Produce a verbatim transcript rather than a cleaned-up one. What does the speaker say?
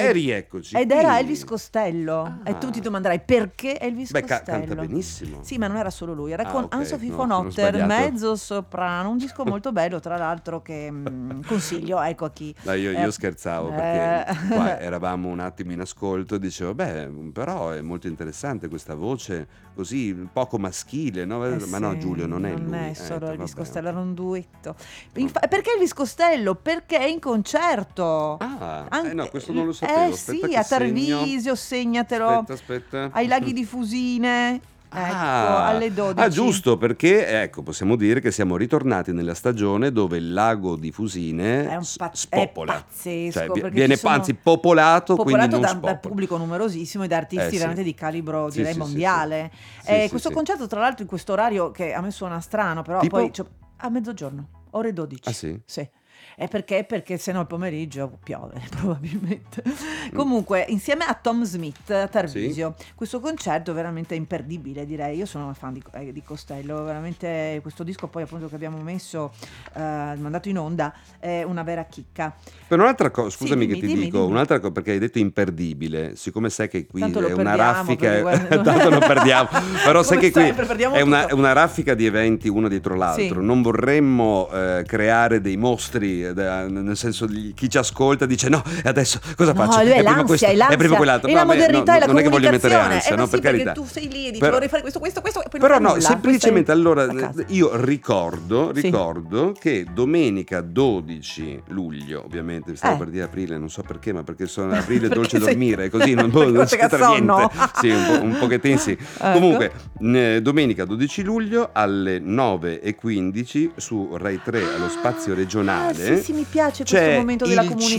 E rieccoci Ed era qui. Elvis Costello. Ah. E tu ti domanderai perché Elvis Beh, ca- Costello? canta benissimo. Sì, ma non era solo lui, era Ah, con ok, Anne-Sophie no, von sono Otter, sbagliato. mezzo soprano, un disco molto bello, tra l'altro, che mm, consiglio, ecco, a chi... No, io, io eh, scherzavo perché eh, qua eravamo un attimo in ascolto e dicevo, beh, però è molto interessante questa voce così poco maschile, no? eh Ma no, sì, Giulio, non è non lui. è Eh, solo vabbè, Elvis Costello, ok. era un duetto. Infa- perché Elvis Costello? Perché è in concerto. Ah, An- eh no, questo non lo eh sapevo. Aspetta sì, che a segno. Tarvisio, segnatelo. Aspetta, aspetta. Ai laghi di Fusine, ecco, Ah, alle dodici. ah, giusto, perché ecco, possiamo dire che siamo ritornati nella stagione dove il lago di Fusine È un s- pazz- è spopola. pazzesco, Cioè, vi- perché viene ci sono- anzi popolato, quindi popolato non da, spopola. da pubblico numerosissimo e da artisti Eh, sì. veramente di calibro, Sì, direi, sì, sì, mondiale. sì. Eh, Sì, questo sì, sì. concerto, tra l'altro, in questo orario che a me suona strano, però Tipo? poi c'ho- a mezzogiorno, ore dodici. Ah, sì? Sì. E perché? Perché se no il pomeriggio piove, probabilmente. Comunque, insieme a Tom Smith a Tarvisio, questo concerto è veramente imperdibile, direi. Io sono una fan di, eh, di Costello, veramente questo disco poi appunto che abbiamo messo, eh, mandato in onda, è una vera chicca. Per un'altra cosa, Sì, scusami dimmi, che ti dimmi, dico, dimmi. un'altra cosa, perché hai detto imperdibile, siccome sai che qui Tanto lo è una perdiamo, raffica, perché guarda- tanto lo perdiamo, però sai Come che qui sempre, perdiamo è una, tutto. una raffica di eventi uno dietro l'altro, Sì. non vorremmo eh, creare dei mostri, eh, da- nel senso di- chi ci ascolta dice no, e adesso cosa No, faccio? lui è prima l'ansia, questo, è l'ansia, prima quell'altro. è No, la a me- modernità no, e la non è che voglio mettere comunicazione. ansia, Eh, no, ma sì, per perché carità. tu sei lì e dici Però- vorrei fare questo, questo, questo e poi non Però fai no, nulla. semplicemente Poi stai allora a casa. io ricordo, Sì. ricordo che domenica dodici luglio, ovviamente stavo Eh. per dire aprile, non so perché, ma perché sono aprile è Perché dolce sei- dormire, così non, perché non non c'è c'entra sonno. niente. Sì, un, po', un pochettino sì. Ecco. Comunque, n- domenica dodici luglio alle nove e quindici su Rai tre allo spazio regionale. Ah, sì, sì, mi piace questo c'è momento della il comunicazione.